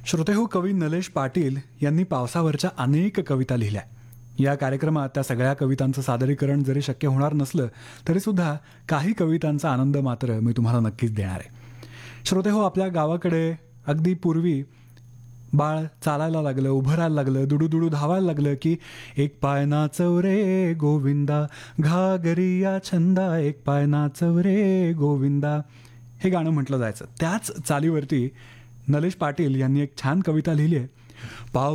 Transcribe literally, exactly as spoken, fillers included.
श्रोतेहो, कवी नलेश पाटील यांनी पावसावरच्या अनेक कविता लिहिल्या. या कार्यक्रमात त्या सगळ्या कवितांचं सादरीकरण जरी शक्य होणार नसलं तरीसुद्धा काही कवितांचा आनंद मात्र मी तुम्हाला नक्कीच देणार आहे. श्रोतेहो, आपल्या गावाकडे अगदी पूर्वी बाळ चालायला लागलं, उभं राहायला लागलं, दुडू दुडू धावायला लागलं की एक पाय नाचव रे गोविंदा, घागरिया छंदा, एक पाय नाचव रे गोविंदा, हे गाणं म्हटलं जायचं. त्याच चालीवरती नलेश पाटील यांनी एक छान कविता लिहिली आहे. पाव